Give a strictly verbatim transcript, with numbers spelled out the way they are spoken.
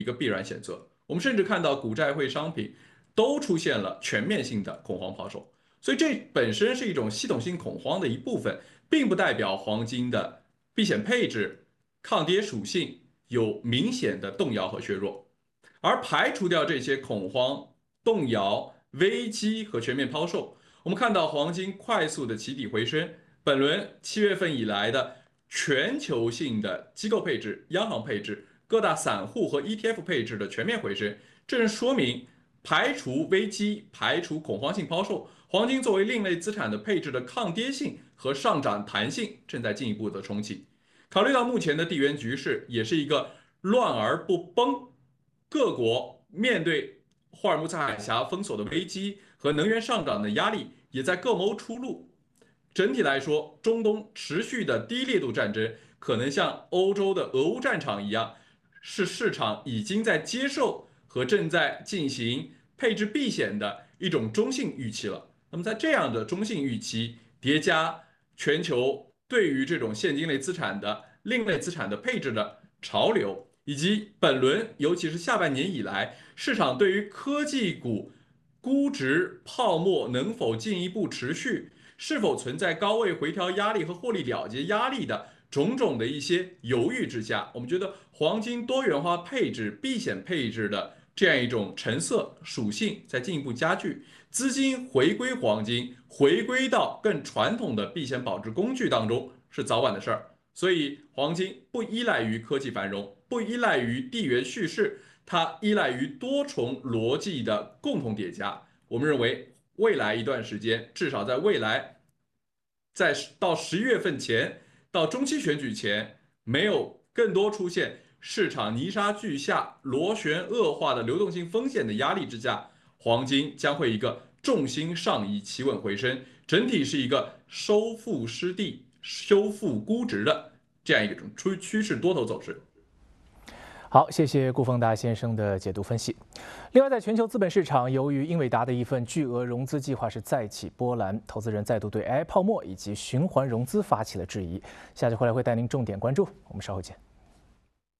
一个必然选择。我们甚至看到股债汇商品都出现了全面性的恐慌抛售，所以这本身是一种系统性恐慌的一部分，并不代表黄金的避险配置、抗跌属性有明显的动摇和削弱。而排除掉这些恐慌、动摇、危机和全面抛售，我们看到黄金快速的起底回升。本轮七月份以来的全球性的机构配置、央行配置、各大散户和 E T F 配置的全面回升，正说明排除危机、排除恐慌性抛售，黄金作为另类资产的配置的抗跌性和上涨弹性正在进一步的重启。考虑到目前的地缘局势，也是一个乱而不崩，各国面对霍尔木兹海峡封锁的危机和能源上涨的压力，也在各谋出路。整体来说，中东持续的低烈度战争可能像欧洲的俄乌战场一样，是市场已经在接受和正在进行配置避险的一种中性预期了。那么在这样的中性预期叠加全球对于这种现金类资产的另类资产的配置的潮流，以及本轮尤其是下半年以来市场对于科技股估值泡沫能否进一步持续，是否存在高位回调压力和获利了结压力的种种的一些犹豫之下，我们觉得黄金多元化配置、避险配置的这样一种成色属性在进一步加剧，资金回归黄金，回归到更传统的避险保值工具当中是早晚的事儿。所以，黄金不依赖于科技繁荣，不依赖于地缘叙事，它依赖于多重逻辑的共同叠加。我们认为，未来一段时间，至少在未来，在到十一月份前，到中期选举前，没有更多出现市场泥沙俱下、螺旋恶化的流动性风险的压力之下，黄金将会一个重心上移、企稳回升，整体是一个收复失地、修复估值的这样一种趋趋势多头走势。 好，谢谢顾凤达先生的解读分析。另外，在全球资本市场，由于英伟达的一份巨额融资计划是再起波澜，投资人再度对 A I 泡沫以及循环融资发起了质疑。下期回来会带您重点关注，我们稍后见。